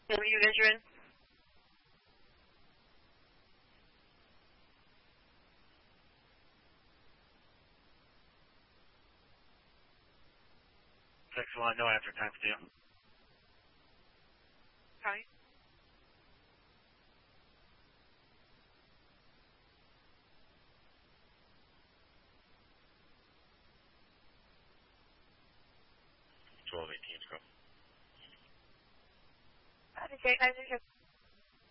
What were you measuring? Excellent. No answer. Time for 2. Okay. Okay, I think